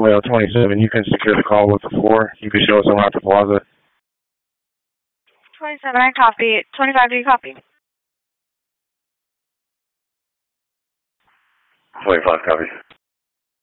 Romeo 27, you can secure the call with the 4. You can show us around the plaza. 27, I copy. 25, do you copy? 25, copy.